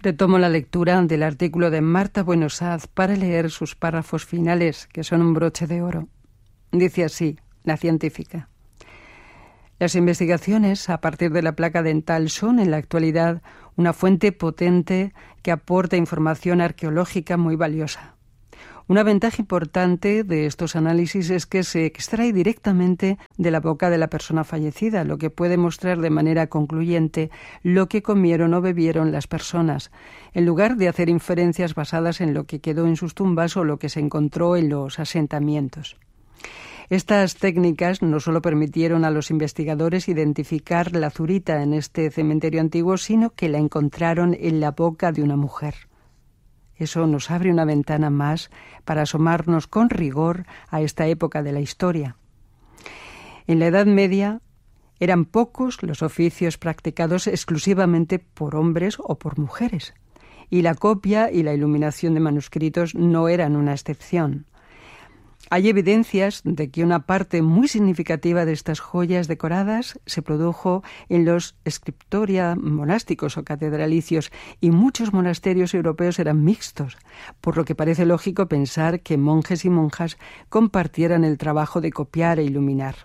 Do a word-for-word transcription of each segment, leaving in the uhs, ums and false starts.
Retomo la lectura del artículo de Marta Buenosaz para leer sus párrafos finales, que son un broche de oro. Dice así, la científica. Las investigaciones a partir de la placa dental son, en la actualidad, una fuente potente que aporta información arqueológica muy valiosa. Una ventaja importante de estos análisis es que se extrae directamente de la boca de la persona fallecida, lo que puede mostrar de manera concluyente lo que comieron o bebieron las personas, en lugar de hacer inferencias basadas en lo que quedó en sus tumbas o lo que se encontró en los asentamientos. Estas técnicas no solo permitieron a los investigadores identificar la zurita en este cementerio antiguo, sino que la encontraron en la boca de una mujer. Eso nos abre una ventana más para asomarnos con rigor a esta época de la historia. En la Edad Media eran pocos los oficios practicados exclusivamente por hombres o por mujeres, y la copia y la iluminación de manuscritos no eran una excepción. Hay evidencias de que una parte muy significativa de estas joyas decoradas se produjo en los scriptoria monásticos o catedralicios, y muchos monasterios europeos eran mixtos, por lo que parece lógico pensar que monjes y monjas compartieran el trabajo de copiar e iluminar.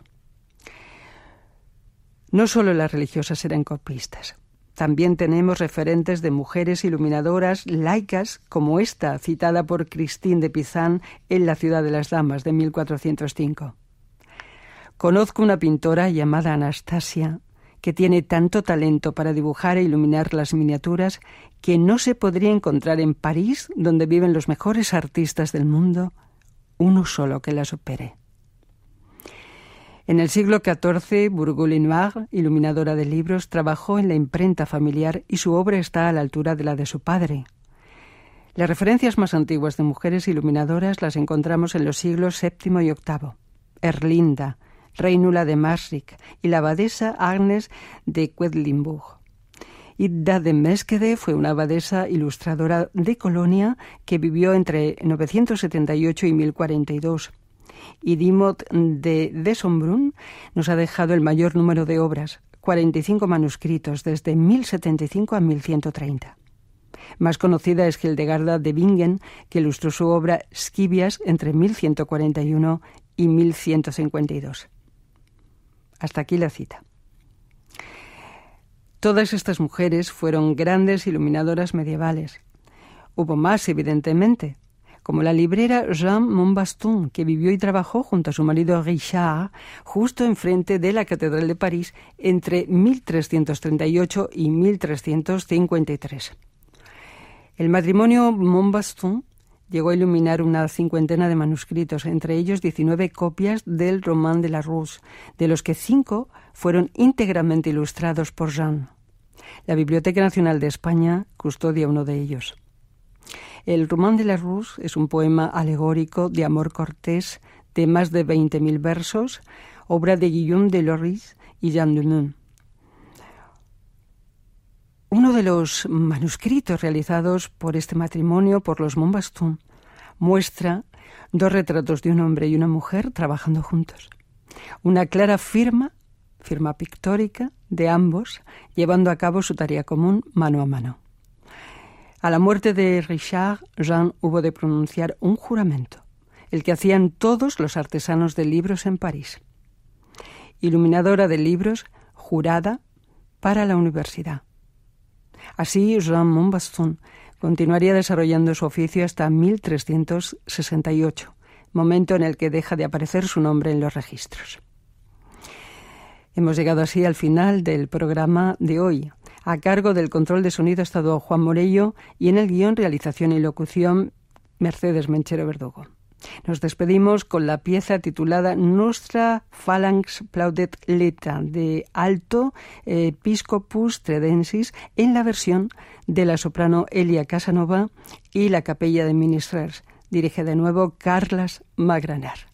No solo las religiosas eran copistas. También tenemos referentes de mujeres iluminadoras laicas, como esta, citada por Christine de Pizan en La ciudad de las damas, de mil cuatrocientos cinco. Conozco una pintora llamada Anastasia, que tiene tanto talento para dibujar e iluminar las miniaturas que no se podría encontrar en París, donde viven los mejores artistas del mundo, uno solo que la supere. En el siglo catorce, Bourgoulinoir, iluminadora de libros, trabajó en la imprenta familiar y su obra está a la altura de la de su padre. Las referencias más antiguas de mujeres iluminadoras las encontramos en los siglos séptimo y octavo. Erlinda, Reinula de Maastricht y la abadesa Agnes de Quedlinburg. Ida de Mesquede fue una abadesa ilustradora de Colonia que vivió entre novecientos setenta y ocho y mil cuarenta y dos. Y Dimot de Desombrun nos ha dejado el mayor número de obras, cuarenta y cinco manuscritos, desde mil setenta y cinco a mil ciento treinta. Más conocida es Hildegarda de Bingen, que ilustró su obra Scivias entre mil ciento cuarenta y uno y mil ciento cincuenta y dos. Hasta aquí la cita. Todas estas mujeres fueron grandes iluminadoras medievales. Hubo más, evidentemente, como la librera Jeanne Montbaston, que vivió y trabajó junto a su marido Richard justo enfrente de la Catedral de París entre mil trescientos treinta y ocho y mil trescientos cincuenta y tres. El matrimonio Montbaston llegó a iluminar una cincuentena de manuscritos, entre ellos diecinueve copias del Roman de la Rose, de los que cinco fueron íntegramente ilustrados por Jeanne. La Biblioteca Nacional de España custodia uno de ellos. El Roman de la Rose es un poema alegórico de amor cortés de más de veinte mil versos, obra de Guillaume de Loris y Jean de Meun. Uno de los manuscritos realizados por este matrimonio, por los Montbaston, muestra dos retratos de un hombre y una mujer trabajando juntos. Una clara firma, firma pictórica de ambos, llevando a cabo su tarea común mano a mano. A la muerte de Richard, Jeanne hubo de pronunciar un juramento, el que hacían todos los artesanos de libros en París. Iluminadora de libros, jurada para la universidad. Así, Jeanne Montbaston continuaría desarrollando su oficio hasta mil trescientos sesenta y ocho, momento en el que deja de aparecer su nombre en los registros. Hemos llegado así al final del programa de hoy. A cargo del control de sonido ha estado Juan Morello y en el guión, realización y locución Mercedes Menchero Verdugo. Nos despedimos con la pieza titulada Nostra Phalanx Plaudet Leta de Alto Episcopus Tredensis en la versión de la soprano Elia Casanova y la Capella de Ministrers. Dirige de nuevo Carles Magraner.